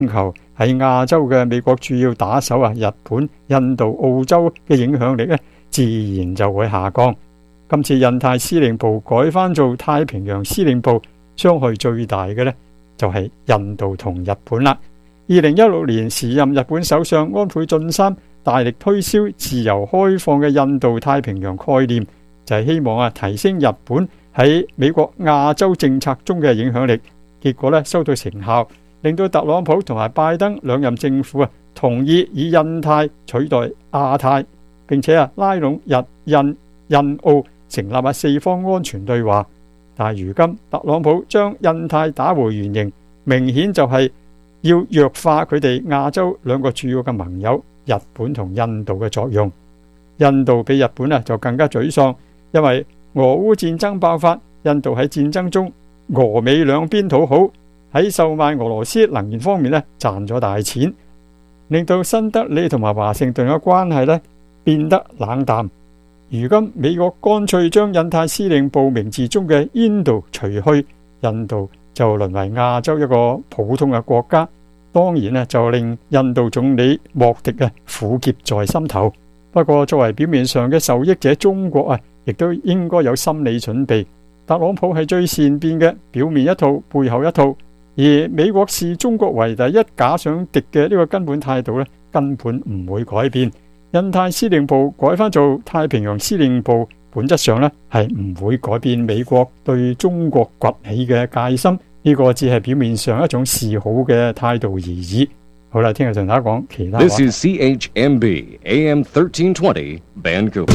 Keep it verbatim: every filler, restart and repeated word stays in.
球喺亞洲嘅美國主要打手啊，日本、印度、澳洲嘅影響力咧，自然就會下降。今次印太司令部改翻做太平洋司令部，傷害最大嘅咧就係印度同日本啦。二零一六年時任日本首相安倍晉三大力推銷自由開放嘅印度太平洋概念，就係希望啊提升日本喺美國亞洲政策中嘅影響力。結果咧收到成效，令到特朗普同埋拜登兩任政府啊同意以印太取代亞太，並且啊拉攏日印印澳成立啊四方安全對話。但係如今特朗普將印太打回原形，明顯就係要弱化佢哋亞洲兩個主要嘅盟友日本同印度嘅作用。印度比日本啊就更加沮喪，因為俄烏戰爭爆發，印度喺戰爭中俄美兩邊討好，喺售賣俄羅斯能源方面咧賺咗大錢，令到新德里同埋華盛頓嘅關係咧變得冷淡。如今美國乾脆將印太司令部名字中嘅印度除去，印度就淪為亞洲一個普通嘅國家，當然咧就令印度總理莫迪啊苦澀在心頭。不過作為表面上嘅受益者，中國啊亦都應該有心理準備。特朗普係最善變嘅，表面一套背後一套，而美國視中國為第一假想敵嘅呢個根本態度咧，根本唔會改變。印太司令部改翻做太平洋司令部，本質上咧係唔會改變美國對中國崛起嘅戒心，呢個只係表面上一種示好嘅態度而已。好啦，聽日同大家講其他話。 This is C H M B A M thirteen twenty Vancouver.